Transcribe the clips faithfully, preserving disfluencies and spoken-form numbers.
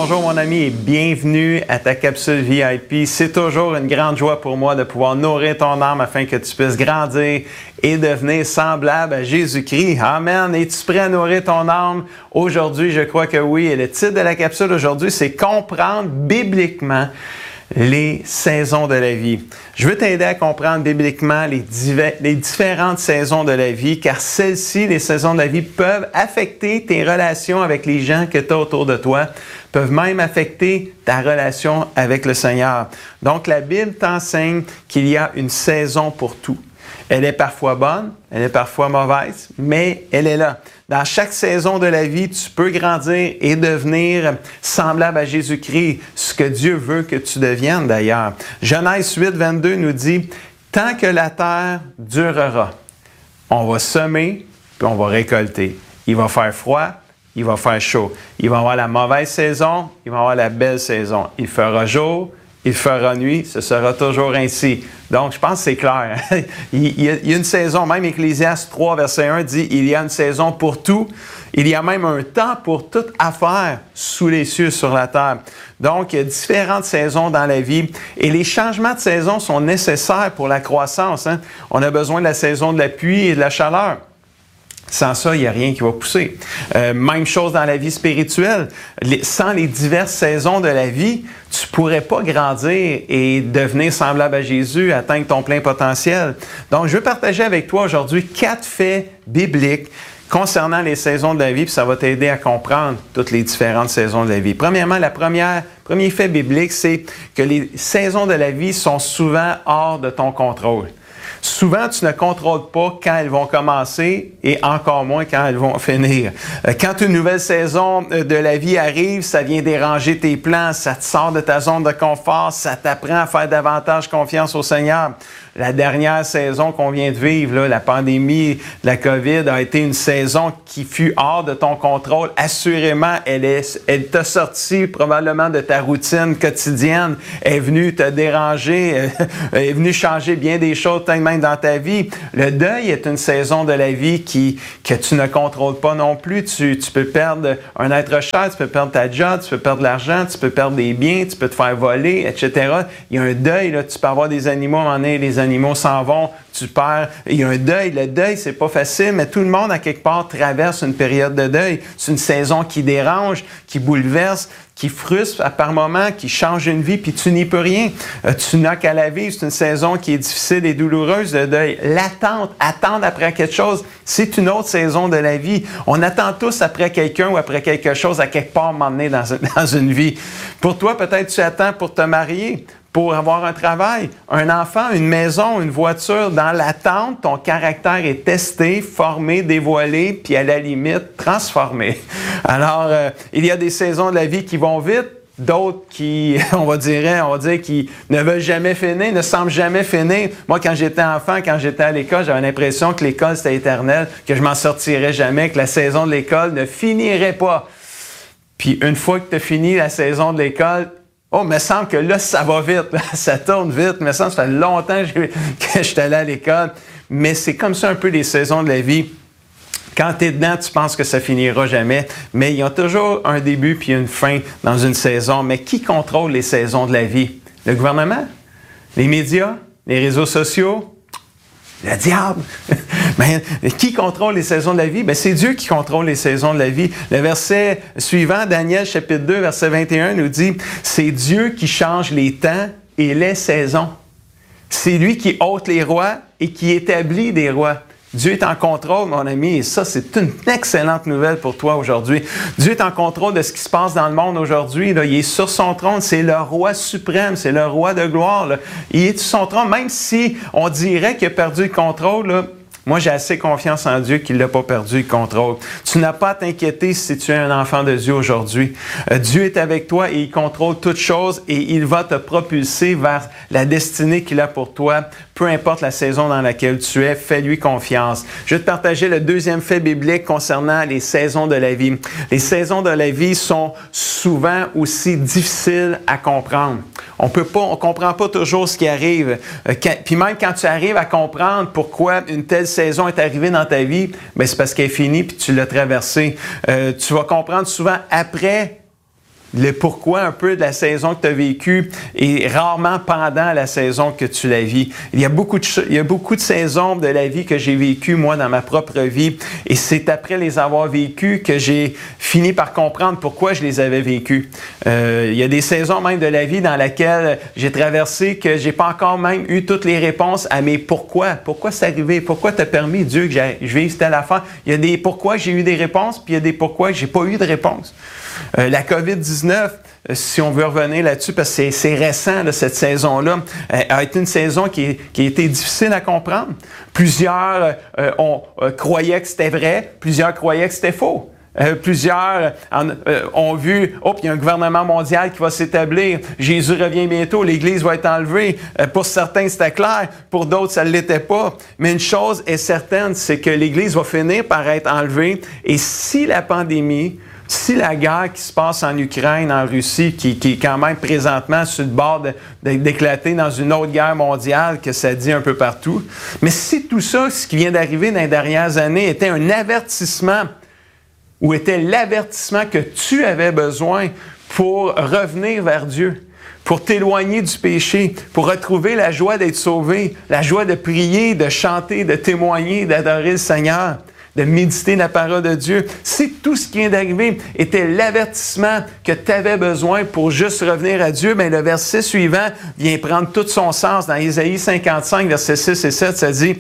bonjour mon ami et bienvenue à ta capsule V I P. C'est toujours une grande joie pour moi de pouvoir nourrir ton âme afin que tu puisses grandir et devenir semblable à Jésus-Christ. Amen. Es-tu prêt à nourrir ton âme? Aujourd'hui, je crois que oui. Et le titre de la capsule aujourd'hui, c'est « Comprendre bibliquement les saisons de la vie ». Je veux t'aider à comprendre bibliquement les, diver- les différentes saisons de la vie, car celles-ci, les saisons de la vie, peuvent affecter tes relations avec les gens que tu as autour de toi, peuvent même affecter ta relation avec le Seigneur. Donc, la Bible t'enseigne qu'il y a une saison pour tout. Elle est parfois bonne, elle est parfois mauvaise, mais elle est là. Dans chaque saison de la vie, tu peux grandir et devenir semblable à Jésus-Christ, ce que Dieu veut que tu deviennes d'ailleurs. Genèse huit, vingt-deux nous dit « Tant que la terre durera, on va semer puis on va récolter. Il va faire froid, il va faire chaud. Il va y avoir la mauvaise saison, il va y avoir la belle saison. Il fera jour, il fera nuit, ce sera toujours ainsi. » Donc, je pense que c'est clair. il, y a, il y a une saison, même Ecclésiaste trois, verset un dit « Il y a une saison pour tout. Il y a même un temps pour toute affaire sous les cieux sur la terre. » Donc, il y a différentes saisons dans la vie et les changements de saison sont nécessaires pour la croissance. Hein? On a besoin de la saison de la pluie et de la chaleur. Sans ça, il n'y a rien qui va pousser. Euh, même chose dans la vie spirituelle. Les, sans les diverses saisons de la vie, tu ne pourrais pas grandir et devenir semblable à Jésus, atteindre ton plein potentiel. Donc, je veux partager avec toi aujourd'hui quatre faits bibliques concernant les saisons de la vie, puis ça va t'aider à comprendre toutes les différentes saisons de la vie. Premièrement, la première, premier fait biblique, c'est que les saisons de la vie sont souvent hors de ton contrôle. Souvent, tu ne contrôles pas quand elles vont commencer et encore moins quand elles vont finir. Quand une nouvelle saison de la vie arrive, ça vient déranger tes plans, ça te sort de ta zone de confort, ça t'apprend à faire davantage confiance au Seigneur. La dernière saison qu'on vient de vivre, là, la pandémie de la COVID, a été une saison qui fut hors de ton contrôle. Assurément, elle, est, elle t'a sorti probablement de ta routine quotidienne, elle est venue te déranger, elle est venue changer bien des choses, peut-être même dans ta vie. Le deuil est une saison de la vie qui, que tu ne contrôles pas non plus. Tu, tu peux perdre un être cher, tu peux perdre ta job, tu peux perdre de l'argent, tu peux perdre des biens, tu peux te faire voler, et cetera. Il y a un deuil, là, tu peux avoir des animaux, à un moment donné, les animaux Les animaux s'en vont, tu perds. Il y a un deuil. Le deuil, c'est pas facile, mais tout le monde, à quelque part, traverse une période de deuil. C'est une saison qui dérange, qui bouleverse, qui frustre par moments, qui change une vie, puis tu n'y peux rien. Euh, tu n'as qu'à la vivre. C'est une saison qui est difficile et douloureuse, le deuil. L'attente, attendre après quelque chose, c'est une autre saison de la vie. On attend tous après quelqu'un ou après quelque chose à quelque part m'emmener dans, dans une vie. Pour toi, peut-être tu attends pour te marier, pour avoir un travail, un enfant, une maison, une voiture. Dans l'attente, ton caractère est testé, formé, dévoilé, puis à la limite, transformé. Alors, euh, il y a des saisons de la vie qui vont vite, d'autres qui, on va dire, on va dire, qui ne veulent jamais finir, ne semblent jamais finir. Moi, quand j'étais enfant, quand j'étais à l'école, j'avais l'impression que l'école, c'était éternel, que je m'en sortirais jamais, que la saison de l'école ne finirait pas. Puis, une fois que tu as fini la saison de l'école, oh, il me semble que là, ça va vite, ça tourne vite. Il me semble que ça fait longtemps que je suis allé à l'école. Mais c'est comme ça un peu les saisons de la vie. Quand tu es dedans, tu penses que ça finira jamais. Mais il y a toujours un début puis une fin dans une saison. Mais qui contrôle les saisons de la vie? Le gouvernement? Les médias? Les réseaux sociaux? Le diable! Ben, qui contrôle les saisons de la vie? Ben, c'est Dieu qui contrôle les saisons de la vie. Le verset suivant, Daniel chapitre deux, verset vingt et un, nous dit « C'est Dieu qui change les temps et les saisons. C'est lui qui ôte les rois et qui établit des rois. » Dieu est en contrôle, mon ami, et ça, c'est une excellente nouvelle pour toi aujourd'hui. Dieu est en contrôle de ce qui se passe dans le monde aujourd'hui. Là. Il est sur son trône, c'est le roi suprême, c'est le roi de gloire. Là. Il est sur son trône, même si on dirait qu'il a perdu le contrôle, là. Moi, j'ai assez confiance en Dieu qu'il n'a pas perdu le contrôle. Tu n'as pas à t'inquiéter si tu es un enfant de Dieu aujourd'hui. Euh, Dieu est avec toi et il contrôle toutes choses et il va te propulser vers la destinée qu'il a pour toi. Peu importe la saison dans laquelle tu es, fais-lui confiance. Je vais te partager le deuxième fait biblique concernant les saisons de la vie. Les saisons de la vie sont souvent aussi difficiles à comprendre. On peut pas, on comprend pas toujours ce qui arrive. Euh, quand, puis même quand tu arrives à comprendre pourquoi une telle saison est arrivée dans ta vie, bien, c'est parce qu'elle est finie puis tu l'as traversée. Euh, tu vas comprendre souvent après le pourquoi un peu de la saison que tu as vécue et rarement pendant la saison que tu la vis. Il y a beaucoup de, il y a beaucoup de saisons de la vie que j'ai vécues, moi, dans ma propre vie, et c'est après les avoir vécues que j'ai fini par comprendre pourquoi je les avais vécues. Euh, il y a des saisons même de la vie dans lesquelles j'ai traversé que j'ai pas encore même eu toutes les réponses à mes pourquoi. Pourquoi c'est arrivé? Pourquoi t'as permis, Dieu, que je vive telle affaire? Il y a des pourquoi j'ai eu des réponses, puis il y a des pourquoi j'ai pas eu de réponse. Euh, la covid dix-neuf, euh, si on veut revenir là-dessus, parce que c'est, c'est récent, là, cette saison-là, euh, a été une saison qui, est, qui a été difficile à comprendre. Plusieurs euh, ont, euh, croyaient que c'était vrai, plusieurs croyaient que c'était faux. Euh, plusieurs en, euh, ont vu, oh, il y a un gouvernement mondial qui va s'établir, Jésus revient bientôt, l'Église va être enlevée. Euh, pour certains, c'était clair, pour d'autres, ça ne l'était pas. Mais une chose est certaine, c'est que l'Église va finir par être enlevée. Et si la pandémie, si la guerre qui se passe en Ukraine, en Russie, qui, qui est quand même présentement sur le bord de, de, d'éclater dans une autre guerre mondiale, que ça dit un peu partout, mais si tout ça, ce qui vient d'arriver dans les dernières années, était un avertissement, ou était l'avertissement que tu avais besoin pour revenir vers Dieu, pour t'éloigner du péché, pour retrouver la joie d'être sauvé, la joie de prier, de chanter, de témoigner, d'adorer le Seigneur, de méditer la parole de Dieu. Si tout ce qui vient d'arriver était l'avertissement que tu avais besoin pour juste revenir à Dieu, bien, le verset suivant vient prendre tout son sens. Dans Ésaïe cinquante-cinq, versets six et sept, ça dit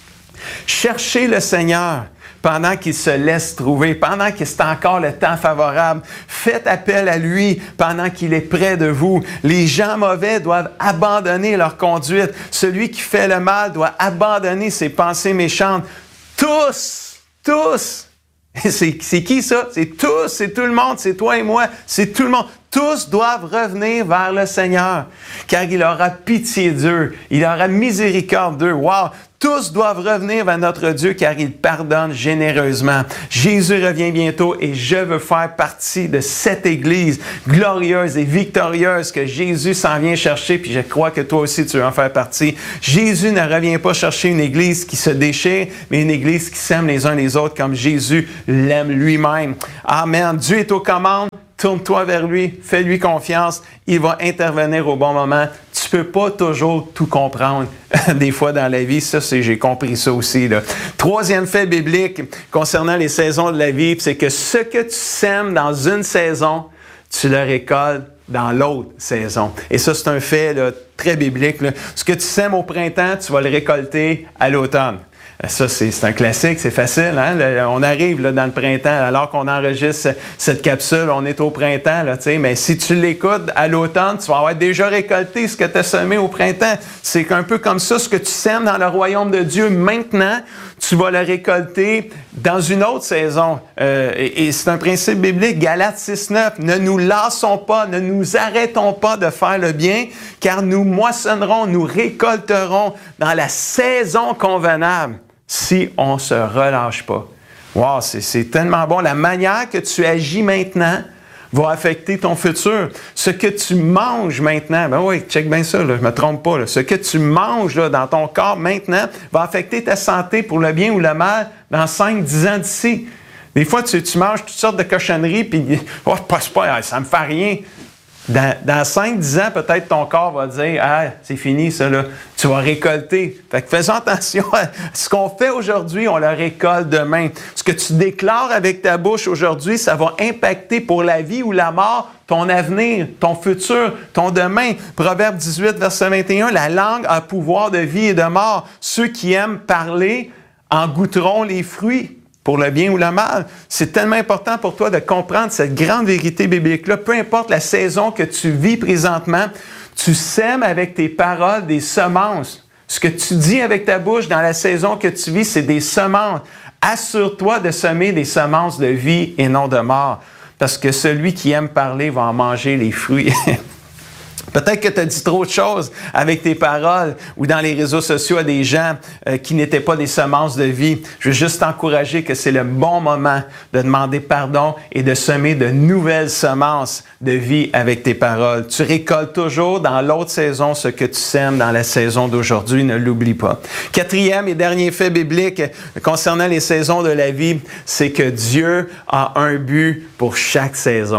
« Cherchez le Seigneur pendant qu'il se laisse trouver, pendant que c'est encore le temps favorable. Faites appel à lui pendant qu'il est près de vous. Les gens mauvais doivent abandonner leur conduite. Celui qui fait le mal doit abandonner ses pensées méchantes. Tous! Tous! C'est, c'est qui ça? C'est tous, c'est tout le monde, c'est toi et moi, c'est tout le monde. Tous doivent revenir vers le Seigneur, car il aura pitié d'eux, il aura miséricorde d'eux. Wow! Tous doivent revenir vers notre Dieu, car il pardonne généreusement. Jésus revient bientôt et je veux faire partie de cette Église glorieuse et victorieuse que Jésus s'en vient chercher, puis je crois que toi aussi tu veux en faire partie. Jésus ne revient pas chercher une Église qui se déchire, mais une Église qui s'aime les uns les autres comme Jésus l'aime lui-même. Amen. Dieu est aux commandes. Tourne-toi vers lui, fais-lui confiance, il va intervenir au bon moment. Tu peux pas toujours tout comprendre. Des fois dans la vie, ça, c'est, j'ai compris ça aussi, là. Troisième fait biblique concernant les saisons de la vie, c'est que ce que tu sèmes dans une saison, tu le récoltes dans l'autre saison. Et ça, c'est un fait là, très biblique, là. Ce que tu sèmes au printemps, tu vas le récolter à l'automne. Ça, c'est, c'est un classique, c'est facile. Hein? Le, on arrive là, dans le printemps, alors qu'on enregistre cette capsule, on est au printemps. Là, mais si tu l'écoutes à l'automne, tu vas avoir déjà récolté ce que tu as semé au printemps. C'est un peu comme ça, ce que tu sèmes dans le royaume de Dieu maintenant, tu vas le récolter dans une autre saison. Euh, et, et c'est un principe biblique, Galates six neuf. Ne nous lassons pas, ne nous arrêtons pas de faire le bien, car nous moissonnerons, nous récolterons dans la saison convenable si on ne se relâche pas. Wow, c'est, c'est tellement bon. La manière que tu agis maintenant va affecter ton futur. Ce que tu manges maintenant, ben oui, check bien ça, là, je ne me trompe pas. Là. Ce que tu manges là, dans ton corps maintenant va affecter ta santé pour le bien ou le mal dans cinq dix ans d'ici. Des fois, tu, tu manges toutes sortes de cochonneries, puis oh, passe pas, ça me fait rien. Dans, dans cinq dix ans, peut-être ton corps va dire « Ah, c'est fini ça, là. Tu vas récolter. » Fait que faisons attention à ce qu'on fait aujourd'hui, on le récolte demain. Ce que tu déclares avec ta bouche aujourd'hui, ça va impacter pour la vie ou la mort ton avenir, ton futur, ton demain. Proverbe dix-huit, verset vingt et un, « La langue a pouvoir de vie et de mort. Ceux qui aiment parler en goûteront les fruits. » Pour le bien ou le mal. C'est tellement important pour toi de comprendre cette grande vérité biblique-là. Peu importe la saison que tu vis présentement, tu sèmes avec tes paroles des semences. Ce que tu dis avec ta bouche dans la saison que tu vis, c'est des semences. Assure-toi de semer des semences de vie et non de mort. Parce que celui qui aime parler va en manger les fruits. Peut-être que tu as dit trop de choses avec tes paroles ou dans les réseaux sociaux à des gens euh, qui n'étaient pas des semences de vie. Je veux juste t'encourager que c'est le bon moment de demander pardon et de semer de nouvelles semences de vie avec tes paroles. Tu récoltes toujours dans l'autre saison ce que tu sèmes dans la saison d'aujourd'hui. Ne l'oublie pas. Quatrième et dernier fait biblique concernant les saisons de la vie, c'est que Dieu a un but pour chaque saison.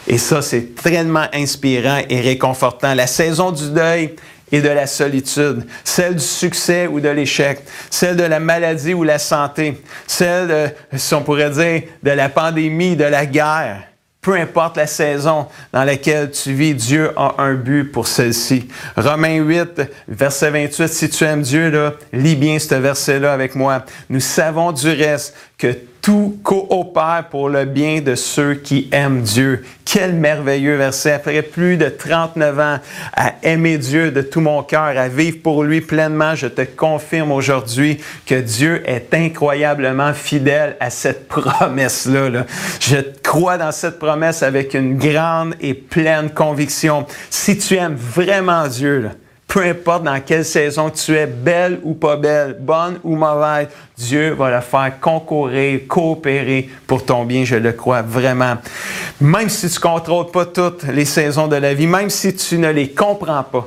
Et ça, c'est tellement inspirant et réconfortant. La saison du deuil et de la solitude, celle du succès ou de l'échec, celle de la maladie ou la santé, celle, de, si on pourrait dire, de la pandémie, de la guerre. Peu importe la saison dans laquelle tu vis, Dieu a un but pour celle-ci. Romains huit, verset vingt-huit, si tu aimes Dieu, là, lis bien ce verset-là avec moi. Nous savons du reste que tout coopère pour le bien de ceux qui aiment Dieu. Quel merveilleux verset. Après plus de trente-neuf ans à aimer Dieu de tout mon cœur, à vivre pour lui pleinement, je te confirme aujourd'hui que Dieu est incroyablement fidèle à cette promesse-là. Là. Je crois dans cette promesse avec une grande et pleine conviction. Si tu aimes vraiment Dieu, là, peu importe dans quelle saison tu es, belle ou pas belle, bonne ou mauvaise, Dieu va le faire concourir, coopérer pour ton bien, je le crois vraiment. Même si tu ne contrôles pas toutes les saisons de la vie, même si tu ne les comprends pas,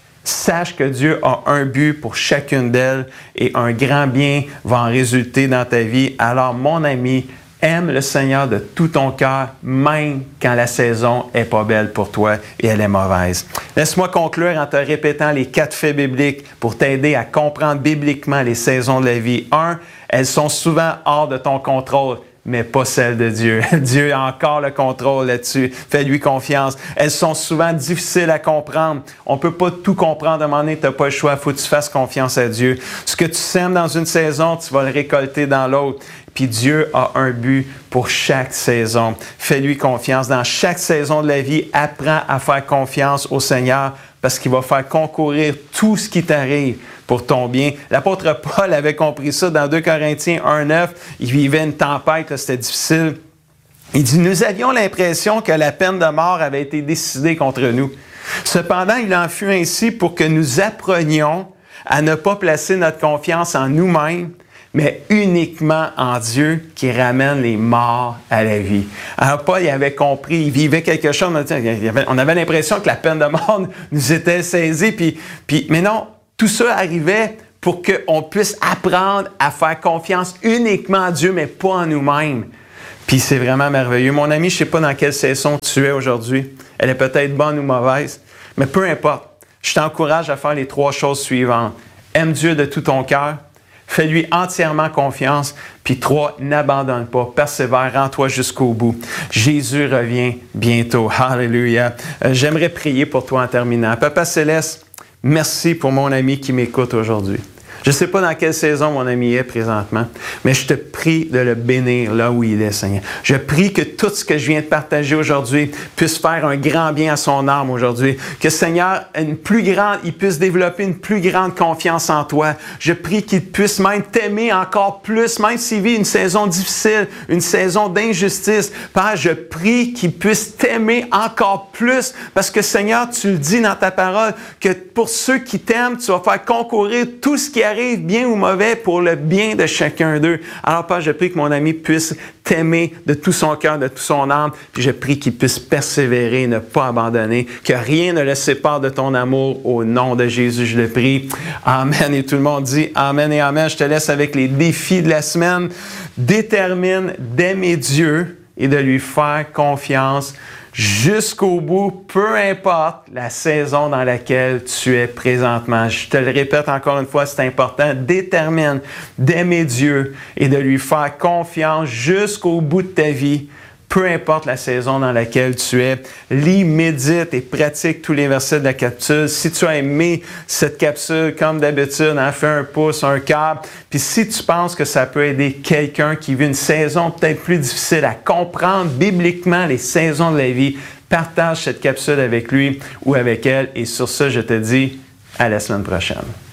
sache que Dieu a un but pour chacune d'elles et un grand bien va en résulter dans ta vie. Alors, mon ami, aime le Seigneur de tout ton cœur, même quand la saison n'est pas belle pour toi et elle est mauvaise. Laisse-moi conclure en te répétant les quatre faits bibliques pour t'aider à comprendre bibliquement les saisons de la vie. Un, elles sont souvent hors de ton contrôle, mais pas celles de Dieu. Dieu a encore le contrôle là-dessus. Fais-lui confiance. Elles sont souvent difficiles à comprendre. On ne peut pas tout comprendre. À un moment donné, tu n'as pas le choix. Il faut que tu fasses confiance à Dieu. Ce que tu sèmes dans une saison, tu vas le récolter dans l'autre. Puis Dieu a un but pour chaque saison. Fais-lui confiance. Dans chaque saison de la vie, apprends à faire confiance au Seigneur parce qu'il va faire concourir tout ce qui t'arrive pour ton bien. L'apôtre Paul avait compris ça dans deux Corinthiens un neuf. Il vivait une tempête, là, c'était difficile. Il dit, nous avions l'impression que la peine de mort avait été décidée contre nous. Cependant, il en fut ainsi pour que nous apprenions à ne pas placer notre confiance en nous-mêmes, mais uniquement en Dieu qui ramène les morts à la vie. Alors Paul, il avait compris, il vivait quelque chose, on avait l'impression que la peine de mort nous était saisie, puis, puis, mais non, tout ça arrivait pour qu'on puisse apprendre à faire confiance uniquement en Dieu, mais pas en nous-mêmes. Puis c'est vraiment merveilleux. Mon ami, je ne sais pas dans quelle saison tu es aujourd'hui. Elle est peut-être bonne ou mauvaise, mais peu importe. Je t'encourage à faire les trois choses suivantes. Aime Dieu de tout ton cœur. Fais-lui entièrement confiance. Puis trois, n'abandonne pas. Persévère, rends-toi jusqu'au bout. Jésus revient bientôt. Alléluia. Euh, j'aimerais prier pour toi en terminant. Papa Céleste, merci pour mon ami qui m'écoute aujourd'hui. Je ne sais pas dans quelle saison mon ami est présentement, mais je te prie de le bénir là où il est, Seigneur. Je prie que tout ce que je viens de partager aujourd'hui puisse faire un grand bien à son âme aujourd'hui. Que, Seigneur, une plus grande, il puisse développer une plus grande confiance en toi. Je prie qu'il puisse même t'aimer encore plus, même s'il vit une saison difficile, une saison d'injustice. Père, je prie qu'il puisse t'aimer encore plus parce que, Seigneur, tu le dis dans ta parole, que pour ceux qui t'aiment, tu vas faire concourir tout ce qui arrive, bien ou mauvais, pour le bien de chacun d'eux. Alors, Père, je prie que mon ami puisse t'aimer de tout son cœur, de tout son âme, puis je prie qu'il puisse persévérer, ne pas abandonner, que rien ne le sépare de ton amour. Au nom de Jésus, je le prie. Amen. Et tout le monde dit Amen et Amen. Je te laisse avec les défis de la semaine. Détermine d'aimer Dieu et de lui faire confiance jusqu'au bout, peu importe la saison dans laquelle tu es présentement. Je te le répète encore une fois, c'est important. Détermine d'aimer Dieu et de lui faire confiance jusqu'au bout de ta vie, peu importe la saison dans laquelle tu es. Lis, médite et pratique tous les versets de la capsule. Si tu as aimé cette capsule, comme d'habitude, hein, fais un pouce, un cœur. Puis si tu penses que ça peut aider quelqu'un qui vit une saison peut-être plus difficile à comprendre bibliquement les saisons de la vie, partage cette capsule avec lui ou avec elle. Et sur ça, je te dis à la semaine prochaine.